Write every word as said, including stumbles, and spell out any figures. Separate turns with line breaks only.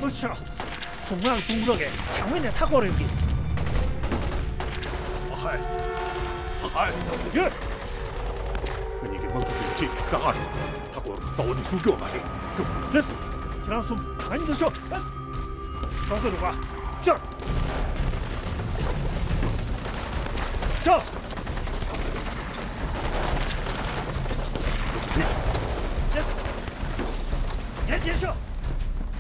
我操！中央东这个抢位的太过人的。
嗨，嗨，
耶！
你给蒙住这干啥？他给我找你出给我买的，给我。
됐어. 지난숨 많이 드셔. 가서 들어가. 자. 자.